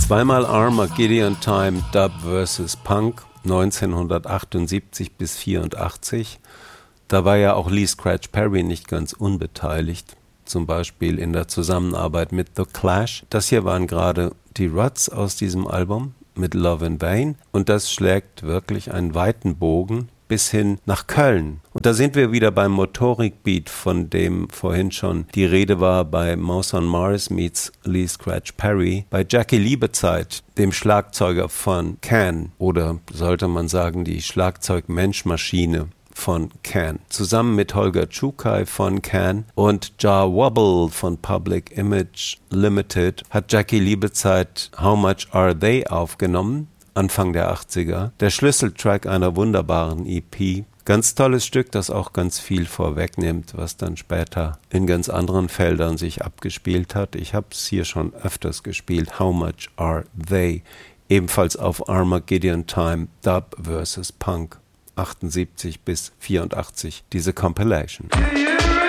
Zweimal Armageddon Time, Dub vs. Punk, 1978 bis 84. Da war ja auch Lee Scratch Perry nicht ganz unbeteiligt, zum Beispiel in der Zusammenarbeit mit The Clash. Das hier waren gerade die Ruts aus diesem Album mit Love in Vain und das schlägt wirklich einen weiten Bogen bis hin nach Köln. Und da sind wir wieder beim Motorik-Beat, von dem vorhin schon die Rede war bei Mouse on Mars meets Lee Scratch Perry, bei Jackie Liebezeit, dem Schlagzeuger von Can, oder sollte man sagen die Schlagzeug-Mensch-Maschine von Can, zusammen mit Holger Czukay von Can und Jah Wobble von Public Image Limited hat Jackie Liebezeit How Much Are They aufgenommen, Anfang der 80er. Der Schlüsseltrack einer wunderbaren EP. Ganz tolles Stück, das auch ganz viel vorwegnimmt, was dann später in ganz anderen Feldern sich abgespielt hat. Ich habe es hier schon öfters gespielt. How Much Are They? Ebenfalls auf Armageddon Time, Dub vs. Punk. 78 bis 84, diese Compilation. Yeah.